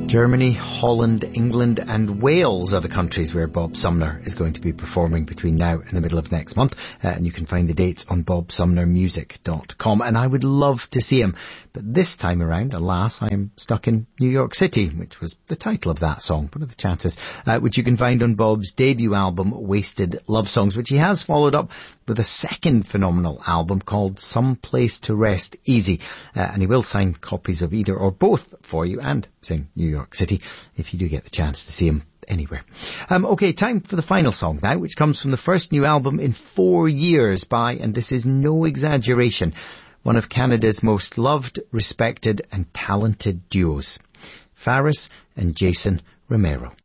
Germany, Holland, England and Wales are the countries where Bob Sumner is going to be performing between now and the middle of next month. And you can find the dates on bobsumnermusic.com. And I would love to see him. But this time around, alas, I am stuck in New York City, which was the title of that song. What are the chances? Which you can find on Bob's debut album, Wasted Love Songs, which he has followed up with a second phenomenal album called Some Place to Rest Easy. And he will sign copies of either or both for you and sing New York City if you do get the chance to see him anywhere. Okay, time for the final song now, which comes from the first new album in 4 years by, and this is no exaggeration, one of Canada's most loved, respected and talented duos, Faris and Jason Romero.